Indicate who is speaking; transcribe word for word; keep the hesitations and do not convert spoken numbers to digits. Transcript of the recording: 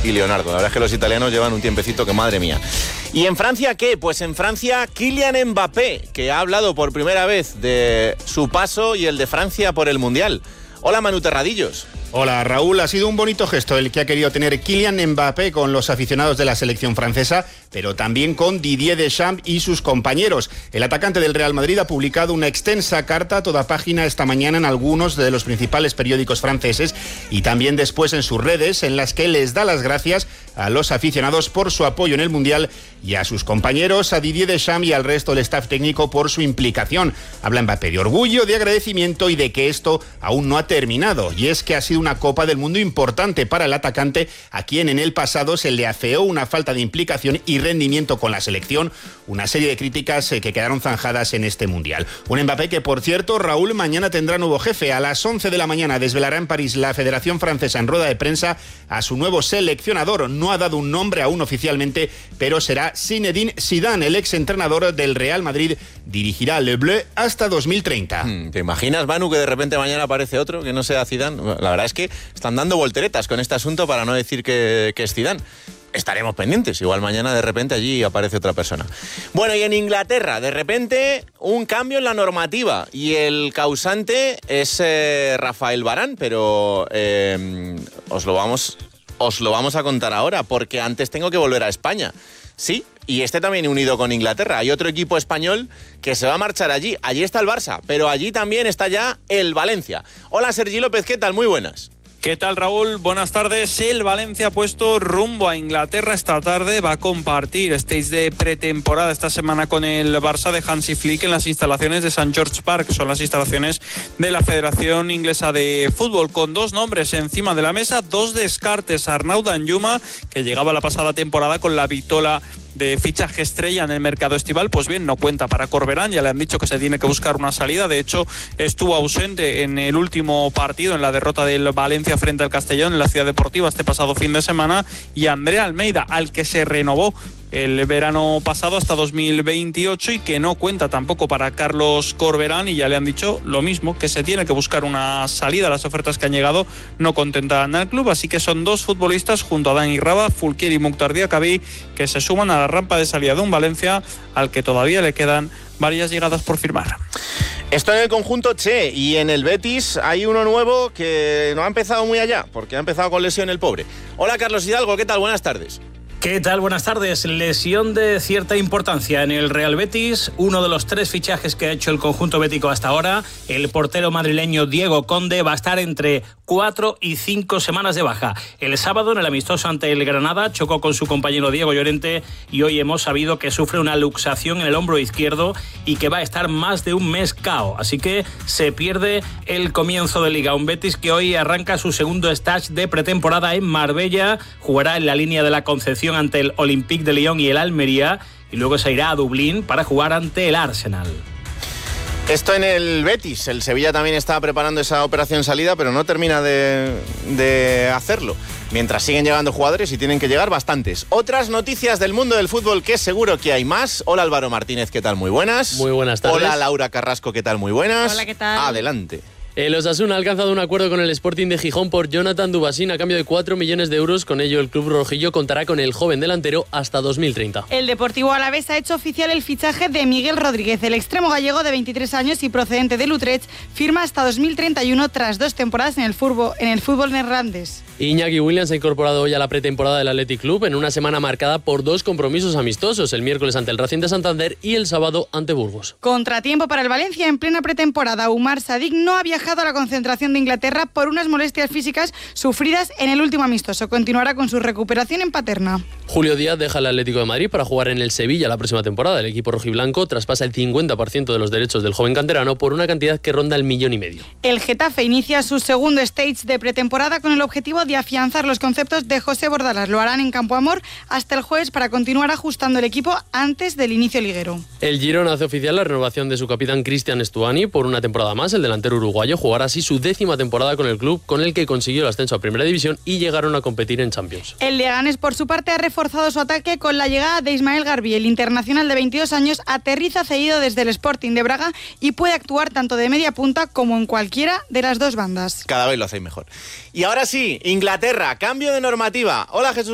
Speaker 1: y Leonardo. La verdad es que los italianos llevan un tiempecito que madre mía. ¿Y en Francia qué? Pues en Francia Kylian Mbappé, que ha hablado por primera vez de su paso y el de Francia por el Mundial. Hola, Manu Terradillos.
Speaker 2: Hola, Raúl. Ha sido un bonito gesto el que ha querido tener Kylian Mbappé con los aficionados de la selección francesa, pero también con Didier Deschamps y sus compañeros. El atacante del Real Madrid ha publicado una extensa carta a toda página esta mañana en algunos de los principales periódicos franceses y también después en sus redes, en las que les da las gracias a los aficionados por su apoyo en el Mundial y a sus compañeros, a Didier Deschamps y al resto del staff técnico por su implicación. Habla Mbappé de orgullo, de agradecimiento y de que esto aún no ha terminado. Y es que ha sido una Copa del Mundo importante para el atacante, a quien en el pasado se le afeó una falta de implicación y rendimiento con la selección, una serie de críticas que quedaron zanjadas en este Mundial. Un Mbappé que, por cierto, Raúl, mañana tendrá nuevo jefe. A las once de la mañana desvelará en París la Federación Francesa en rueda de prensa a su nuevo seleccionador. No ha dado un nombre aún oficialmente, pero será Zinedine Zidane, el exentrenador del Real Madrid. Dirigirá Le Bleu hasta dos mil treinta.
Speaker 1: ¿Te imaginas, Manu, que de repente mañana aparece otro que no sea Zidane? La verdad es que están dando volteretas con este asunto para no decir que, que es Zidane. Estaremos pendientes, igual mañana de repente allí aparece otra persona. Bueno, y en Inglaterra, de repente, un cambio en la normativa, y el causante es eh, Rafael Varane, pero eh, os lo vamos, os lo vamos a contar ahora, porque antes tengo que volver a España. Sí, y este también unido con Inglaterra. Hay otro equipo español que se va a marchar allí. Allí está el Barça, pero allí también está ya el Valencia. Hola, Sergi López, ¿qué tal? Muy buenas.
Speaker 3: ¿Qué tal, Raúl? Buenas tardes. El Valencia ha puesto rumbo a Inglaterra esta tarde. Va a compartir stage de pretemporada esta semana con el Barça de Hansi Flick en las instalaciones de Saint George Park. Son las instalaciones de la Federación Inglesa de Fútbol, con dos nombres encima de la mesa, dos descartes. Arnaud Danjuma, que llegaba la pasada temporada con la vitola de fichaje estrella en el mercado estival, pues bien, no cuenta para Corberán, ya le han dicho que se tiene que buscar una salida. De hecho, estuvo ausente en el último partido, en la derrota del Valencia frente al Castellón en la Ciudad Deportiva este pasado fin de semana. Y André Almeida, al que se renovó el verano pasado hasta dos mil veintiocho y que no cuenta tampoco para Carlos Corberán, y ya le han dicho lo mismo, que se tiene que buscar una salida. Las ofertas que han llegado no contentan al club, así que son dos futbolistas junto a Dani Raba, Fulquier y Mukhtar Diakabi que se suman a la rampa de salida de un Valencia al que todavía le quedan varias llegadas por firmar.
Speaker 1: Esto en el conjunto Che, y en el Betis hay uno nuevo que no ha empezado muy allá, porque ha empezado con lesión el pobre. Hola, Carlos Hidalgo, ¿qué tal? Buenas tardes.
Speaker 4: ¿Qué tal? Buenas tardes. Lesión de cierta importancia en el Real Betis. Uno de los tres fichajes que ha hecho el conjunto bético hasta ahora, el portero madrileño Diego Conde, va a estar entre cuatro y cinco semanas de baja. El sábado, en el amistoso ante el Granada, chocó con su compañero Diego Llorente y hoy hemos sabido que sufre una luxación en el hombro izquierdo y que va a estar más de un mes cao. Así que se pierde el comienzo de Liga. Un Betis que hoy arranca su segundo stage de pretemporada en Marbella. Jugará en la línea de la Concepción ante el Olympique de Lyon y el Almería, y luego se irá a Dublín para jugar ante el Arsenal.
Speaker 1: Esto en el Betis. El Sevilla también está preparando esa operación salida, pero no termina de, de hacerlo. Mientras siguen llegando jugadores, y tienen que llegar bastantes. Otras noticias del mundo del fútbol, que seguro que hay más. Hola, Álvaro Martínez, ¿qué tal? Muy buenas.
Speaker 5: Muy buenas tardes.
Speaker 1: Hola, Laura Carrasco, ¿qué tal? Muy buenas.
Speaker 6: Hola, ¿qué tal?
Speaker 1: Adelante.
Speaker 5: El Osasuna ha alcanzado un acuerdo con el Sporting de Gijón por Jonathan Dubasín a cambio de cuatro millones de euros. Con ello, el club rojillo contará con el joven delantero hasta dos mil treinta.
Speaker 6: El Deportivo Alavés ha hecho oficial el fichaje de Miguel Rodríguez. El extremo gallego de veintitrés años y procedente del Utrecht firma hasta dos mil treinta y uno tras dos temporadas en el fútbol, en el fútbol neerlandés.
Speaker 5: Iñaki Williams ha incorporado hoy a la pretemporada del Athletic Club en una semana marcada por dos compromisos amistosos, el miércoles ante el Racing de Santander y el sábado ante Burgos.
Speaker 6: Contratiempo para el Valencia en plena pretemporada. Umar Sadik no ha viajado a la concentración de Inglaterra por unas molestias físicas sufridas en el último amistoso. Continuará con su recuperación en Paterna.
Speaker 5: Julio Díaz deja el Atlético de Madrid para jugar en el Sevilla la próxima temporada. El equipo rojiblanco traspasa el cincuenta por ciento de los derechos del joven canterano por una cantidad que ronda el millón y medio.
Speaker 6: El Getafe inicia su segundo stage de pretemporada con el objetivo de afianzar los conceptos de José Bordalas. Lo harán en Campo Amor hasta el jueves para continuar ajustando el equipo antes del inicio liguero.
Speaker 5: El Girona hace oficial la renovación de su capitán Cristian Stuani por una temporada más. El delantero uruguayo jugará así su décima temporada con el club, con el que consiguió el ascenso a Primera División y llegaron a competir en Champions.
Speaker 6: El Leganés, por su parte, ha reforzado su ataque con la llegada de Ismael Garbi. El internacional de veintidós años aterriza cedido desde el Sporting de Braga y puede actuar tanto de media punta como en cualquiera de las dos bandas.
Speaker 1: Cada vez lo hacéis mejor. Y ahora sí, Inglaterra, cambio de normativa. Hola, Jesús.